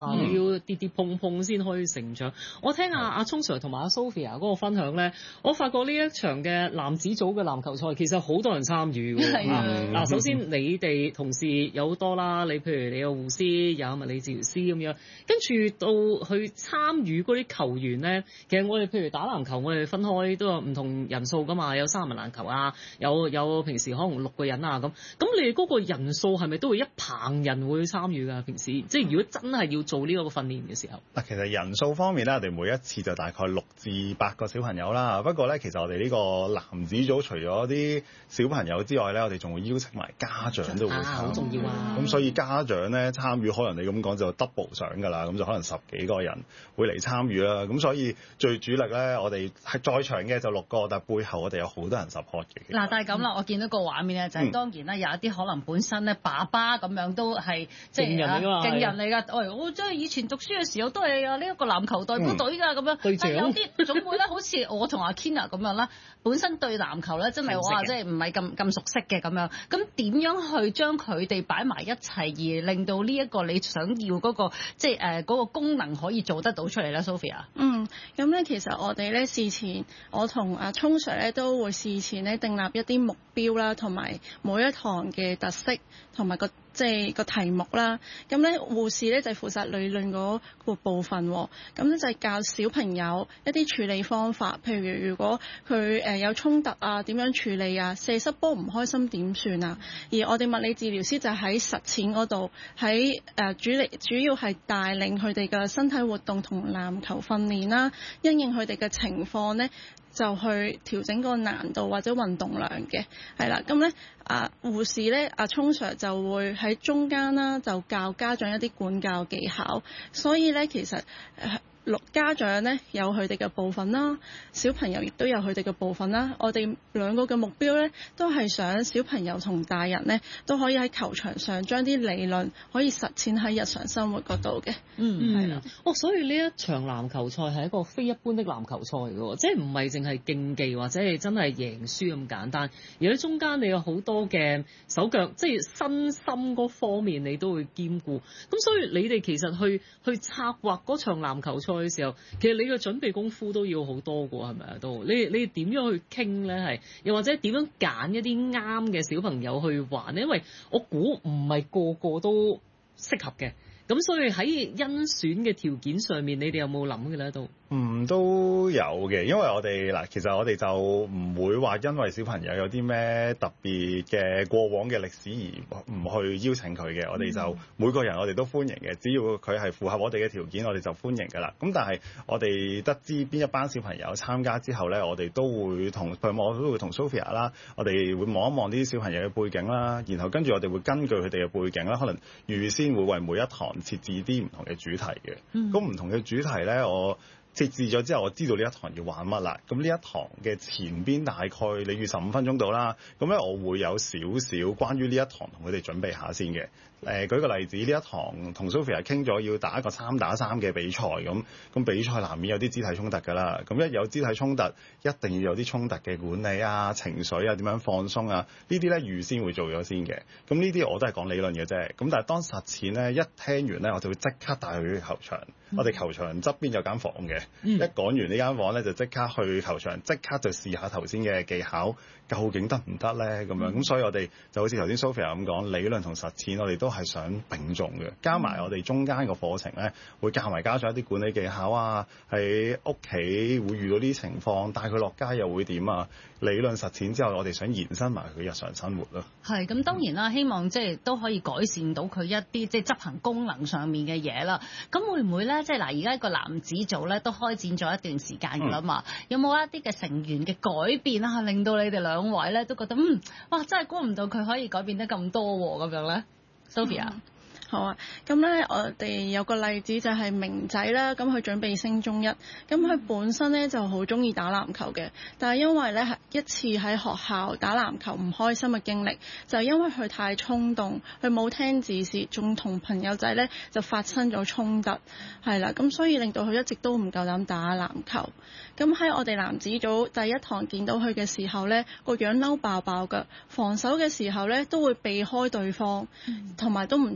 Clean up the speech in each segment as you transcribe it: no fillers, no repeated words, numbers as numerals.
你要跌跌碰碰先可以成長。我聽阿聰 Sir 同埋阿 Sophia 嗰個分享咧，我發覺呢一場嘅男子組嘅籃球賽其實好多人參與㗎。嗱，首先你哋同事有好多啦，你譬如你有護師，有物理治療師咁樣，跟住到去參與嗰啲球員咧，其實我哋譬如打籃球，我哋分開都有唔同人數㗎嘛，有三人籃球啊，有平時可能6個人啊咁。咁你哋嗰個人數係咪都會一棚人會參與㗎？平時即係如果真係要做呢個訓練嘅時候， 嗱，其實人數方面咧，我哋每一次就大概6至8個小朋友啦。不過咧，其實我哋呢個男子組除咗啲小朋友之外咧，我哋仲會邀請埋家長都會參與， 好重要啊！ 咁所以家長咧參與，可能你咁講就 double 上㗎啦，咁就可能10幾個人會嚟參與啦。咁所以最主力咧，我哋係在場嘅就6個，但係背後我哋有好多人 support 嘅。 嗱，但係咁啦，我見到個畫面咧，就係當然啦，有一啲可能本身咧爸爸咁樣都係即係勁人嚟㗎。我即係以前讀書嘅時候都係呢一個籃球代表隊㗎咁樣，但係有啲總會咧，好似我同阿 Kina 咁樣啦，本身對籃球咧真係話即係唔係咁熟悉嘅咁樣。咁點樣去將佢哋擺埋一齊，而令到呢一個你想要嗰個即係嗰個功能可以做得到出嚟咧 ，Sophia？ 咁咧其實我哋咧事前，我同阿聰 Sir 咧都會事前咧訂立一啲目標啦，同埋每一堂嘅特色同埋個題目啦。咁咧護士咧就係負責理論嗰個部分喎。咁咧就係教小朋友一啲處理方法，譬如如果佢有衝突啊，點樣處理啊？射失波唔開心點算啊？而我哋物理治療師就喺實踐嗰度，喺主要係帶領佢哋嘅身體活動同籃球訓練啦，因應佢哋嘅情況咧，就去調整個難度或者運動量嘅，係啦。咁咧護士咧聰 Sir 就會喺中間啦，就教家長一啲管教技巧。所以咧其實家長咧有佢哋嘅部分啦，小朋友亦都有佢哋嘅部分啦。我哋兩個嘅目標咧，都係想小朋友同大人咧都可以喺球場上將啲理論可以實踐喺日常生活嗰度嘅。係啦。 所以呢一場籃球賽係一個非一般的籃球賽嚟嘅，即係唔係淨係競技或者係真係贏輸咁簡單，而喺中間你有好多嘅手腳，即係身心嗰方面你都會兼顧。咁所以你哋其實去策劃嗰場籃球賽嘅時候，其實你嘅準備功夫都要好多㗎，係咪啊？都你點樣去傾咧？係又或者點樣揀一啲啱嘅小朋友去玩咧？因為我估唔係個個都適合嘅，咁所以喺甄選嘅條件上面，你哋有冇諗嘅咧？ 都有嘅，因為我哋嗱，其實我哋就唔會話因為小朋友有啲咩特別嘅過往嘅歷史而唔去邀請佢嘅。我哋就每個人我哋都歡迎嘅，只要佢係符合我哋嘅條件，我哋就歡迎㗎啦。咁但係我哋得知邊一班小朋友參加之後咧，我哋都會同我都會同 Sophia 啦，我哋會望一望啲小朋友嘅背景啦，然後跟住我哋會根據佢哋嘅背景啦，可能預先會為每一堂設置啲唔同嘅主題嘅。咁唔同嘅主題咧，我設置咗之後，我知道呢一堂要玩乜啦。咁呢一堂嘅前邊大概你預15分鐘到啦。咁咧我會有少少關於呢一堂同佢哋準備下先嘅。舉個例子，呢一堂同 Sophia 傾咗要打一個3打3嘅比賽，咁比賽難免有啲肢體衝突㗎啦。咁一有肢體衝突，一定要有啲衝突嘅管理啊、情緒啊、點樣放鬆啊，呢啲咧預先會做咗先嘅。咁呢啲我都係講理論嘅啫。咁但係當實踐咧，一聽完咧，我就會即刻帶佢去球場。我哋球場側邊有間房嘅，一講完呢間房咧，就即刻去球場，即刻就試下頭先嘅技巧，究竟得唔得咧？咁樣咁，所以我哋就好似頭先 Sophia 咁講，理論同實踐我哋都係想並重嘅，加埋我哋中間個課程咧，會教埋家長一啲管理技巧啊，喺屋企會遇到呢啲情況，帶佢落街又會點啊？理論實踐之後，我哋想延伸埋佢日常生活咯。 係咁，當然啦，希望即係都可以改善到佢一啲即係執行功能上面嘅嘢啦。咁會唔會咧？即係嗱，而家個男子組咧都開展咗一段時間㗎啦嘛，有冇一啲嘅成員嘅改變啊，令到你哋兩位咧都覺得哇，真係估唔到佢可以改變得咁多喎咁樣咧 ，Sophia。 好啊，咁咧我哋有個例子就係明仔啦，咁佢準備升中1，咁佢本身咧就好中意打籃球嘅，但係因為咧一次喺學校打籃球唔開心嘅經歷，就因為佢太衝動，佢冇聽指示，仲同朋友仔咧就發生咗衝突，係啦，咁所以令到佢一直都唔夠膽打籃球。咁喺我哋男子組第一堂見到佢嘅時候咧，個樣嬲爆爆㗎，防守嘅時候咧都會避開對方，同埋都唔聽指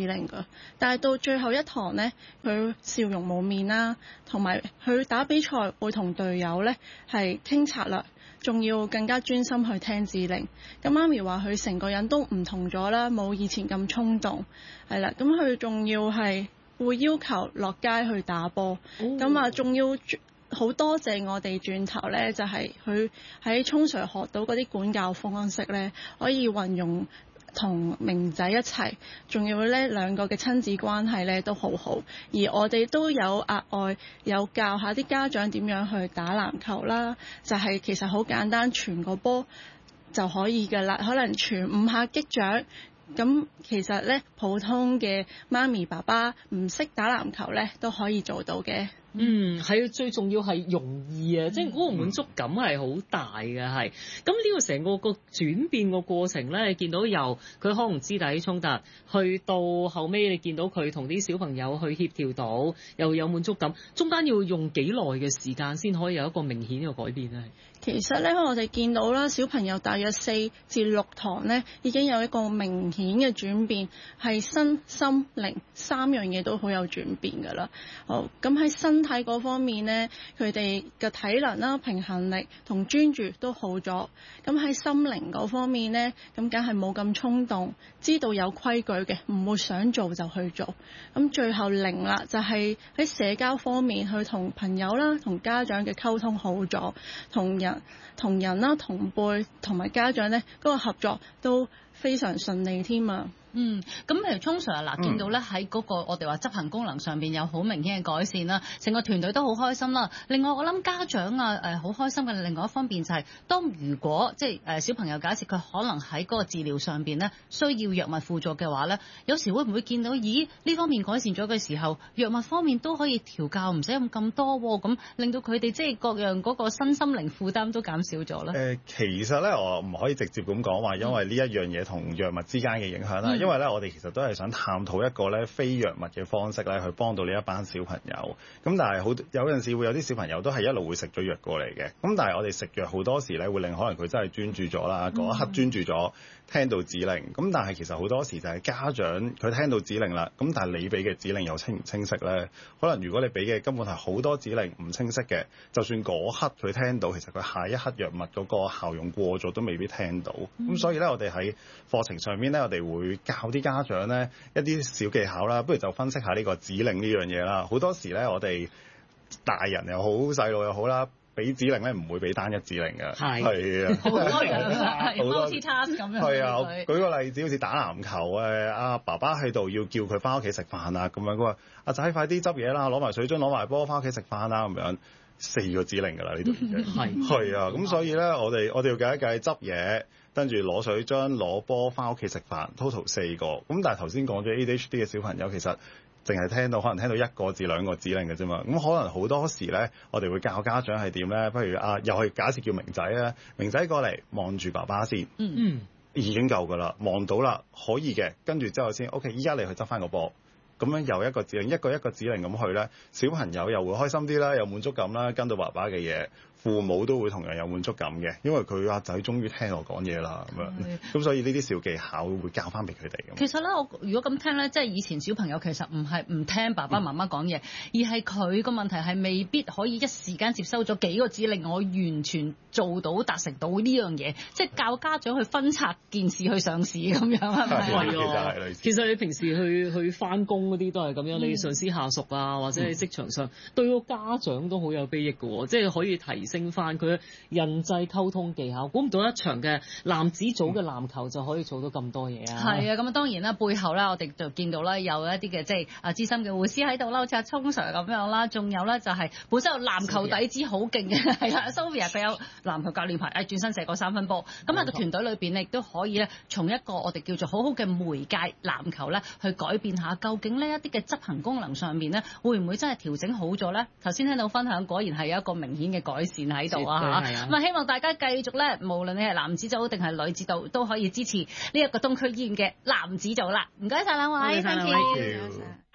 令㗎。但係到最後一堂呢，佢笑容冇面啦，同埋佢打比賽會同隊友呢係傾策略，仲要更加專心去聽指令。咁媽咪話佢成個人都唔同咗啦，冇以前咁衝動，係啦。咁佢仲要係會要求落街去打波，咁啊仲要好多謝我哋轉頭呢，就係佢喺沖 Sir 學到嗰啲管教方式呢，可以運用同明仔一齊，仲要呢兩個嘅親子關係呢都好好。而我哋都有額外有教下啲家長點樣去打籃球啦，就係其實好簡單，傳個波就可以㗎啦，可能傳5下擊掌。咁其實呢，普通嘅媽咪爸爸唔識打籃球呢都可以做到嘅。 係啊，最重要係容易啊，即係嗰個滿足感係好大嘅，係。咁呢個成個轉變個過程咧，你見到由佢可能肢體衝突，去到後尾你見到佢同啲小朋友去協調到，又有滿足感，中間要用幾耐嘅時間先可以有一個明顯嘅改變咧？ 其實咧，我哋見到啦，小朋友大約4至6堂咧，已經有一個明顯嘅轉變，係身心靈3樣嘢都好有轉變㗎啦。好，咁喺身體嗰方面咧，佢哋嘅體能啦、平衡力同專注都好咗。咁喺心靈嗰方面咧，咁梗係冇咁衝動，知道有規矩嘅，唔會想做就去做。咁最後0啦，就係喺社交方面，去同朋友啦、同家長嘅溝通好咗，同人啦、同輩同埋家長咧嗰個合作都非常順利添啊！ 咁譬如沖 Sir 嗱，見到咧喺嗰個我哋話執行功能上邊有好明顯嘅改善啦，成個團隊都好開心啦。另外我諗家長好開心嘅另外一方面就係，當如果即係小朋友假設佢可能喺嗰個治療上邊咧需要藥物輔助嘅話咧，有時會唔會見到咦呢方面改善咗嘅時候，藥物方面都可以調教，唔使咁多喎，咁令到佢哋即係各樣嗰個身心靈負擔都減少咗咧？ 其實咧我唔可以直接咁講話，因為呢一樣嘢同藥物之間嘅影響啦。因為咧，我哋其實都係想探討一個咧非藥物嘅方式咧，去幫到呢一班小朋友。咁但係有陣時會有啲小朋友都係一路會食咗藥過嚟嘅。咁但係我哋食藥好多時咧，會令可能佢真係專注咗啦，嗰一刻專注咗，聽到指令。咁但係其實好多時就係家長佢聽到指令啦，咁但係你俾嘅指令又清唔清晰咧？可能如果你俾嘅根本係好多指令唔清晰嘅，就算嗰刻佢聽到，其實佢下一刻藥物嗰個效用過咗都未必聽到。咁所以咧，我哋喺課程上面咧，我哋會教啲家長咧一啲小技巧啦，不如就分析下呢個指令呢樣嘢啦。好多時咧，我哋大人又好，細路又好啦，俾指令咧唔會俾單一指令嘅，係啊， 好多樣係 multitask 咁樣。 係啊，舉個例子，好似打籃球阿爸爸喺度要叫佢翻屋企食飯啊，咁樣佢話：阿仔快啲執嘢啦，攞埋水樽，攞埋波翻屋企食飯啦，咁樣4個指令㗎啦，呢度已經係啊，咁所以咧，我哋要計一計執嘢。跟住攞水樽、攞波翻屋企食飯 ，total 4個。咁但係頭先講咗 ADHD 嘅小朋友，其實淨係可能聽到1個至2個指令嘅啫嘛。咁可能好多時咧，我哋會教家長係點咧？不如又係假設叫明仔啊，明仔過嚟望住爸爸先，已經夠㗎啦，望到啦，可以嘅。跟住之後先 ，OK，依家你去執翻個波。咁樣又一個指令，一個指令咁去咧，小朋友又會開心啲啦，有滿足感啦，跟到爸爸嘅嘢，父母都會同樣有滿足感嘅，因為佢阿仔終於聽我講嘢啦，咁樣，咁所以呢啲小技巧會教翻俾佢哋。 其實咧，我如果咁聽咧，即係以前小朋友其實唔係唔聽爸爸媽媽講嘢，而係佢個問題係未必可以一時間接收咗幾個指令，我完全做到達成到呢樣嘢，即係教家長去分拆件事去上市咁樣，係咪？ 係其實你平時去翻工嗰啲都係咁樣，你上司下屬啊，或者喺職場上對個家長都好有裨益嘅喎，即係可以提升翻佢人際溝通技巧。估唔到一場嘅男子組嘅籃球就可以做到咁多嘢啊！ 係啊，咁啊當然啦，背後咧我哋就見到咧有一啲嘅即係資深嘅護師喺度啦，好似阿沖 Sir 咁樣啦，仲有咧就係本身有籃球底子好勁嘅，係啦，Sophia 佢有籃球教練牌，轉身射過3分波。咁個團隊裏邊咧亦都可以咧從一個我哋叫做好好嘅媒介籃球咧去改變下，究竟呢一啲嘅執行功能上面咧會唔會真係調整好咗咧？頭先聽到分享，果然係有一個明顯嘅改善喺度啊！咁啊希望大家繼續咧，無論你係男子組定係女子組，都可以支持呢一個東區醫院嘅男子組啦。唔該晒兩位，thank you。